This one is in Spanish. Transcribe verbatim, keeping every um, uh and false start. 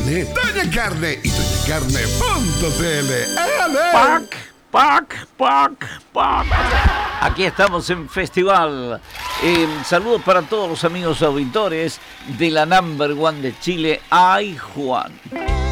Carne, Doña Carne y doña carne punto c l. Pac, pac, pac, pac. Aquí estamos en Festival. Eh, saludos para todos los amigos auditores de la Number One de Chile. ¡Ay, Juan!